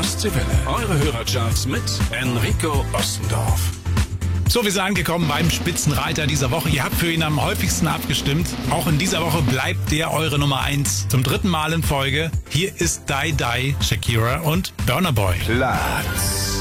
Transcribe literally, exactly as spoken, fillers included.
Ostseewelle. Eure Hörercharts mit Enrico Ostendorf. So, wir sind angekommen beim Spitzenreiter dieser Woche. Ihr habt für ihn am häufigsten abgestimmt. Auch in dieser Woche bleibt der eure Nummer eins. Zum dritten Mal in Folge. Hier ist Die Die, Shakira und Burna Boy. Platz